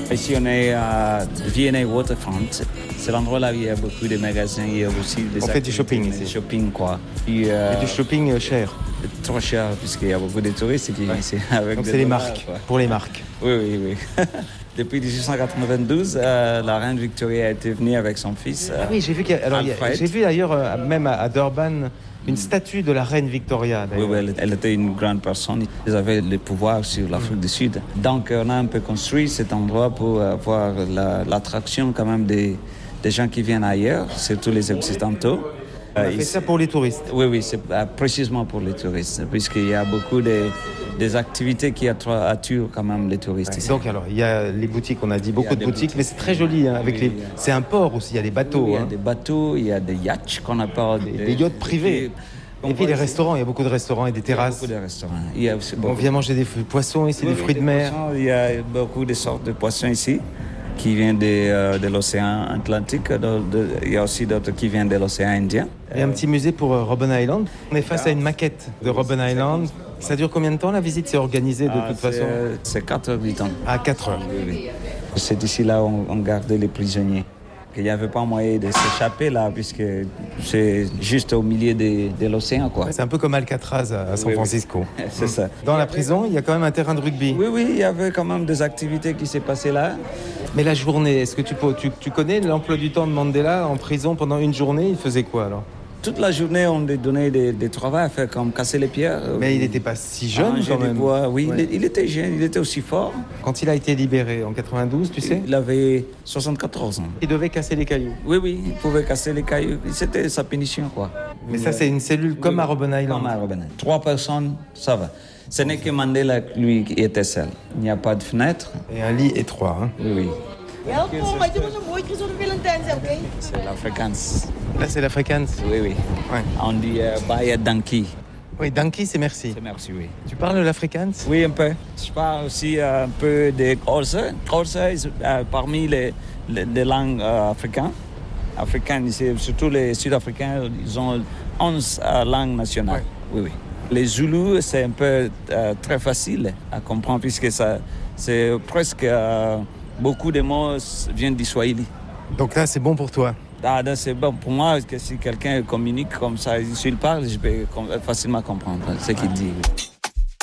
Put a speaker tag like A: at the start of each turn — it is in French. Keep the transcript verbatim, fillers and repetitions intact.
A: Ici, on est à V and A Waterfront. C'est l'endroit là où il y a beaucoup de magasins. Il y a aussi des
B: On fait du shopping ici.
A: Du shopping, quoi.
B: Puis, euh, Et du shopping cher.
A: Trop cher, puisqu'il y a beaucoup de touristes qui viennent
B: ouais.
A: ici. Avec
B: Donc
A: des
B: c'est les
A: dollars,
B: marques,
A: quoi.
B: pour les marques.
A: Oui, oui, oui. Depuis dix-huit cent quatre-vingt-douze, euh, la reine Victoria a été venue avec son fils. Euh,
B: ah oui, j'ai vu, qu'il y a, alors, il y a, j'ai vu d'ailleurs, euh, même à, à Durban, une statue de la reine Victoria.
A: Oui, oui, elle, elle était une grande personne. Elle avait le pouvoir sur l'Afrique mmh. du Sud. Donc, on a un peu construit cet endroit pour avoir la, l'attraction quand même des, des gens qui viennent ailleurs, surtout les Occidentaux.
B: On a fait ça pour les touristes.
A: Oui, oui, c'est précisément pour les touristes, puisqu'il y a beaucoup de, des activités qui attirent quand même les touristes.
B: Ouais,
A: ici.
B: Donc alors, il y a les boutiques, on a dit beaucoup de boutiques, boutiques, mais c'est très joli. Hein, avec oui, les... C'est un port aussi, il y a des bateaux.
A: Oui, il y a
B: hein.
A: des bateaux, il y a des yachts qu'on appelle
B: des, des, des yachts privés. Et, et puis les restaurants, il y a beaucoup de restaurants et des terrasses.
A: Il y a beaucoup de restaurants. Il y a aussi
B: beaucoup... On vient manger des poissons ici, oui, des fruits
A: oui,
B: de mer.
A: Poissons, il y a beaucoup de sortes de poissons ici qui viennent de, euh, de l'océan Atlantique. De, de, il y a aussi d'autres qui viennent de l'océan Indien.
B: Il y a un petit musée pour euh, Robben Island. On est face à une maquette de Robben Island. Ça dure combien de temps la visite? C'est organisé de
A: ah,
B: toute
A: c'est,
B: façon
A: C'est quatre heures du temps.
B: À quatre heures.
A: Oui, oui. C'est ici là où on, on gardait les prisonniers. Il n'y avait pas moyen de s'échapper là, puisque c'est juste au milieu de, de l'océan, quoi.
B: C'est un peu comme Alcatraz à San
A: oui,
B: Francisco.
A: Oui. C'est ça.
B: Dans la prison, il y a quand même un terrain de rugby.
A: Oui, oui, il y avait quand même des activités qui s'est passées là.
B: Mais la journée, est-ce que tu, peux, tu, tu connais l'emploi du temps de Mandela en prison pendant une journée? Il faisait quoi alors?
A: Toute la journée, on lui donnait des, des travaux à faire, comme casser les pierres.
B: Mais il n'était pas si jeune quand même.
A: Bois. Oui,
B: ouais.
A: il, il était jeune, il était aussi fort.
B: Quand il a été libéré en quatre-vingt-douze, tu sais?
A: Il avait soixante-quatorze ans.
B: Il devait casser les cailloux?
A: Oui, oui, il pouvait casser les cailloux. C'était sa punition, quoi.
B: Mais ça, c'est une cellule comme oui, à Robben Island?
A: Comme à Robben Island. Trois personnes, ça va. Ce n'est que Mandela, lui, qui était seul. Il n'y a pas de fenêtre.
B: Et un lit étroit, hein?
A: Oui, oui. C'est l'Afrikaans.
B: Là, c'est l'Afrikaans?
A: Oui, oui. Ouais. On dit euh, Baya Danki.
B: Oui, Danki, c'est merci.
A: C'est merci, oui.
B: Tu parles l'Afrikaans?
A: Oui, un peu. Je parle aussi euh, un peu de Xhosa. Xhosa est euh, parmi les, les, les langues euh, africaines. Africaines, surtout les Sud-Africains, ils ont onze euh, langues nationales. Ouais. Oui, oui. Les Zoulous, c'est un peu euh, très facile à comprendre puisque ça, c'est presque... Euh, beaucoup de mots viennent du Swahili.
B: Donc là, c'est bon pour toi?
A: Ah, c'est bon pour moi, que si quelqu'un communique comme ça, s'il parle, je peux facilement comprendre ce qu'il dit.